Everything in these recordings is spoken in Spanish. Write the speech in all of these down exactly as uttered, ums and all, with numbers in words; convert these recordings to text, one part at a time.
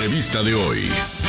entrevista de hoy.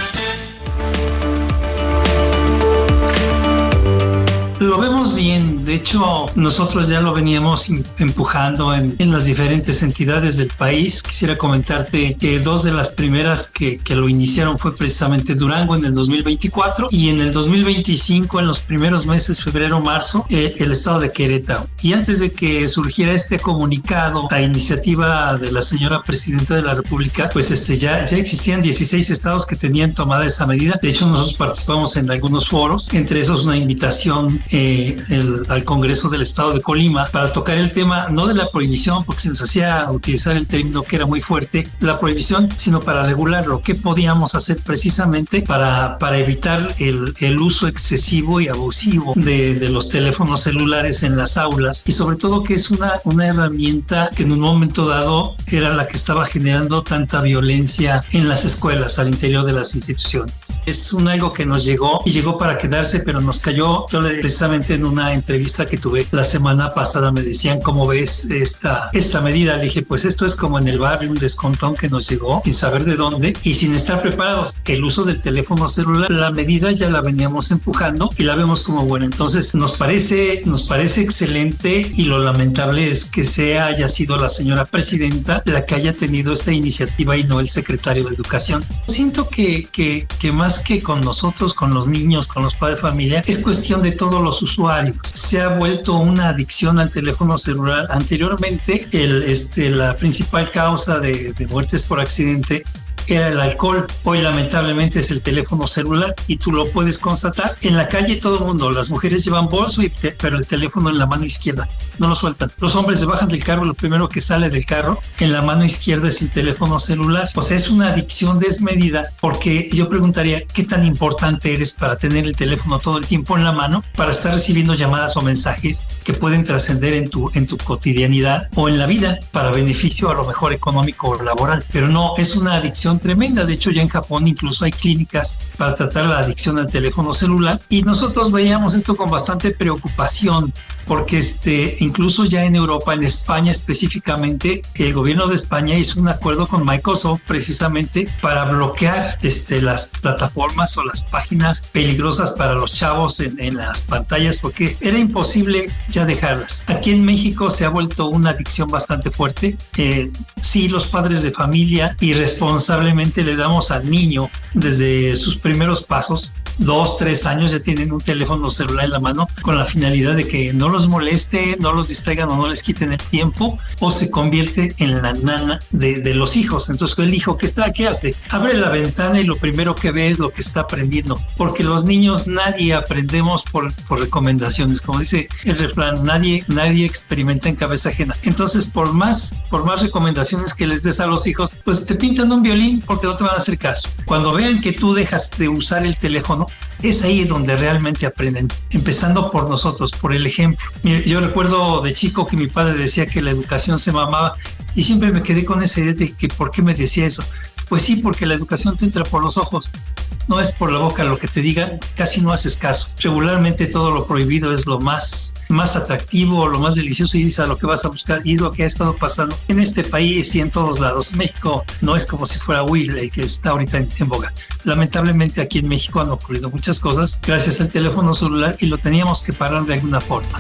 Lo vemos bien, de hecho nosotros ya lo veníamos empujando en, en las diferentes entidades del país. Quisiera comentarte que dos de las primeras que, que lo iniciaron fue precisamente Durango en el dos mil veinticuatro y en el dos mil veinticinco, en los primeros meses, febrero, marzo, eh, el estado de Querétaro. Y antes de que surgiera este comunicado a iniciativa de la señora Presidenta de la República, pues este ya, ya existían dieciséis estados que tenían tomada esa medida. De hecho nosotros participamos en algunos foros, entre esos una invitación Eh, el, al Congreso del Estado de Colima para tocar el tema no de la prohibición, porque se nos hacía utilizar el término que era muy fuerte, la prohibición, sino para regularlo. ¿Qué podíamos hacer precisamente para, para evitar el, el uso excesivo y abusivo de, de los teléfonos celulares en las aulas? Y sobre todo que es una, una herramienta que en un momento dado era la que estaba generando tanta violencia en las escuelas, al interior de las instituciones. Es un algo que nos llegó y llegó para quedarse, pero nos cayó. Yo le precisamente en una entrevista que tuve la semana pasada me decían, ¿cómo ves esta, esta medida? Le dije, pues esto es como en el barrio, un descontón que nos llegó sin saber de dónde y sin estar preparados. El uso del teléfono celular, la medida ya la veníamos empujando y la vemos como buena. Entonces nos parece, nos parece excelente, y lo lamentable es que sea haya sido la señora Presidenta la que haya tenido esta iniciativa y no el secretario de Educación. Siento que, que, que más que con nosotros, con los niños, con los padres de familia, es cuestión de todos los usuarios. Se ha vuelto una adicción al teléfono celular. Anteriormente, el, este, la principal causa de, de muertes por accidente era el alcohol. Hoy lamentablemente es el teléfono celular, y tú lo puedes constatar en la calle. Todo el mundo, las mujeres llevan bolso y te, pero el teléfono en la mano izquierda, no lo sueltan. Los hombres se bajan del carro, lo primero que sale del carro en la mano izquierda es el teléfono celular. O sea, es una adicción desmedida, porque yo preguntaría, ¿qué tan importante eres para tener el teléfono todo el tiempo en la mano, para estar recibiendo llamadas o mensajes que pueden trascender en tu, en tu cotidianidad o en la vida para beneficio a lo mejor económico o laboral? Pero no, es una adicción tremenda. De hecho, ya en Japón incluso hay clínicas para tratar la adicción al teléfono celular, y nosotros veíamos esto con bastante preocupación, porque este, incluso ya en Europa, en España específicamente, el gobierno de España hizo un acuerdo con Microsoft precisamente para bloquear este, las plataformas o las páginas peligrosas para los chavos en, en las pantallas, porque era imposible ya dejarlas. Aquí en México se ha vuelto una adicción bastante fuerte. Eh, sí, los padres de familia irresponsablemente le damos al niño desde sus primeros pasos, dos, tres años, ya tienen un teléfono celular en la mano, con la finalidad de que no los moleste, no los distraigan o no les quiten el tiempo, o se convierte en la nana de, de los hijos. Entonces el hijo que está, ¿qué hace? Abre la ventana y lo primero que ve es lo que está aprendiendo, porque los niños nadie aprendemos por, por recomendaciones, como dice el refrán, nadie, nadie experimenta en cabeza ajena. Entonces por más, por más recomendaciones que les des a los hijos, pues te pintan un violín porque no te van a hacer caso. Cuando vean que tú dejas de usar el teléfono, es ahí donde realmente aprenden, empezando por nosotros, por el ejemplo. Mire, yo recuerdo de chico que mi padre decía que la educación se mamaba, y siempre me quedé con esa idea de que ¿por qué me decía eso? Pues sí, porque la educación te entra por los ojos, no es por la boca. Lo que te digan casi no haces caso. Regularmente todo lo prohibido es lo más, más atractivo, lo más delicioso, y es a lo que vas a buscar, y es lo que ha estado pasando en este país y en todos lados. México no es como si fuera Will, el que está ahorita en, en boga. Lamentablemente aquí en México han ocurrido muchas cosas gracias al teléfono celular, y lo teníamos que parar de alguna forma.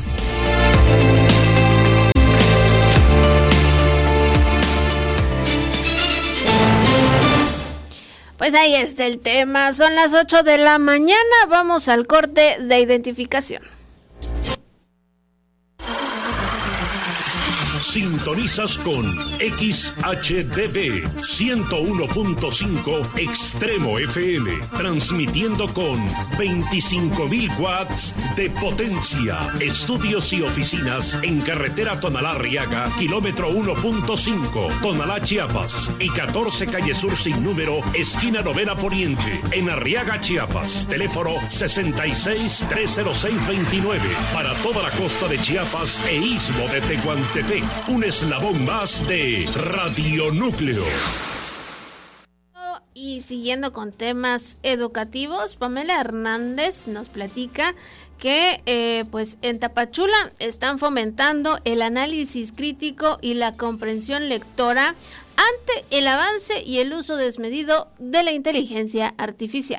Pues ahí está el tema. Son las ocho de la mañana. Vamos al corte de identificación. Sintonizas con X H D V ciento uno punto cinco Extremo F M, transmitiendo con veinticinco mil watts de potencia. Estudios y oficinas en carretera Tonalá-Arriaga, kilómetro uno punto cinco, Tonalá, Chiapas, y catorce calle Sur sin número, esquina Novena Poniente, en Arriaga, Chiapas. Teléfono sesenta y seis, trescientos seis, veintinueve, para toda la costa de Chiapas e istmo de Tehuantepec. Un eslabón más de Radio Núcleo. Y siguiendo con temas educativos, Pamela Hernández nos platica que eh, pues en Tapachula están fomentando el análisis crítico y la comprensión lectora ante el avance y el uso desmedido de la inteligencia artificial.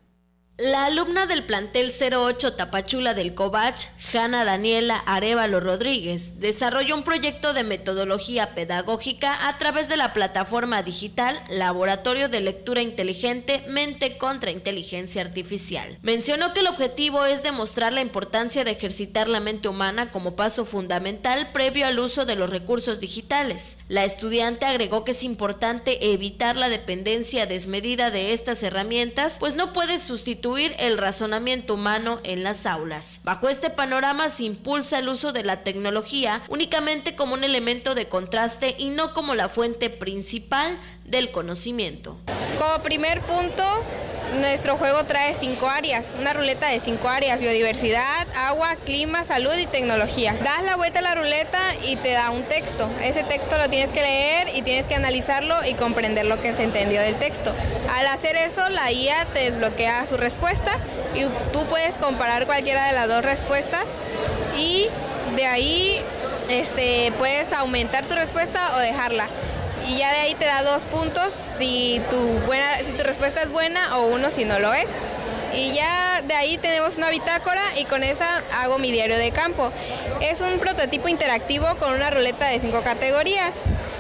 La alumna del plantel cero ocho Tapachula del Covach, Hanna Daniela Arévalo Rodríguez, desarrolló un proyecto de metodología pedagógica a través de la plataforma digital Laboratorio de Lectura Inteligente Mente contra Inteligencia Artificial. Mencionó que el objetivo es demostrar la importancia de ejercitar la mente humana como paso fundamental previo al uso de los recursos digitales. La estudiante agregó que es importante evitar la dependencia desmedida de estas herramientas, pues no puede sustituir el razonamiento humano en las aulas. Bajo este panorama se impulsa el uso de la tecnología únicamente como un elemento de contraste y no como la fuente principal del conocimiento. Como primer punto, nuestro juego trae cinco áreas, una ruleta de cinco áreas: biodiversidad, agua, clima, salud y tecnología. Das la vuelta a la ruleta y te da un texto. Ese texto lo tienes que leer y tienes que analizarlo y comprender lo que se entendió del texto. Al hacer eso, la I A te desbloquea su respuesta y tú puedes comparar cualquiera de las dos respuestas y de ahí este, puedes aumentar tu respuesta o dejarla. Y ya de ahí te da dos puntos si tu, buena, si tu respuesta es buena o uno si no lo es. Y ya de ahí tenemos una bitácora y con esa hago mi diario de campo. Es un prototipo interactivo con una ruleta de cinco categorías.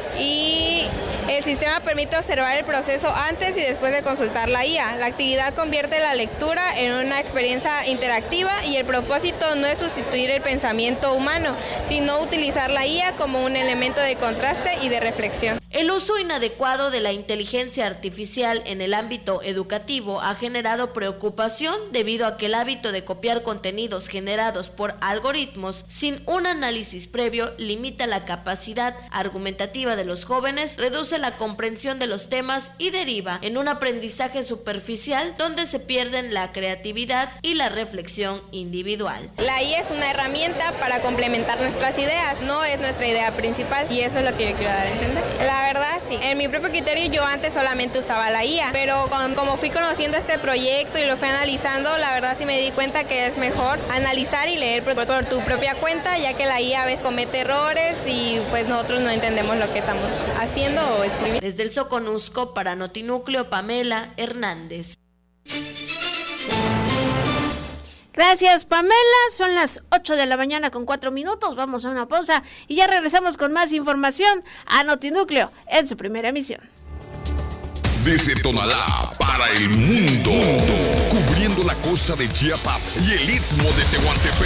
Y el sistema permite observar el proceso antes y después de consultar la I A. La actividad convierte la lectura en una experiencia interactiva y el propósito no es sustituir el pensamiento humano, sino utilizar la I A como un elemento de contraste y de reflexión. El uso inadecuado de la inteligencia artificial en el ámbito educativo ha generado preocupación debido a que el hábito de copiar contenidos generados por algoritmos sin un análisis previo limita la capacidad argumentativa de los jóvenes, reduce la comprensión de los temas y deriva en un aprendizaje superficial donde se pierden la creatividad y la reflexión individual. La I A es una herramienta para complementar nuestras ideas, no es nuestra idea principal y eso es lo que yo quiero dar a entender. La verdad sí, en mi propio criterio yo antes solamente usaba la I A, pero con, como fui conociendo este proyecto y lo fui analizando, la verdad sí me di cuenta que es mejor analizar y leer por, por tu propia cuenta, ya que la I A a veces comete errores y pues nosotros no entendemos lo que estamos haciendo o escribiendo. Desde el Soconusco para Notinúcleo, Pamela Hernández. Gracias, Pamela. Son las ocho de la mañana con cuatro minutos. Vamos a una pausa y ya regresamos con más información a Notinúcleo en su primera emisión. Desde Tonalá para el mundo, cubriendo la costa de Chiapas y el istmo de Tehuantepec.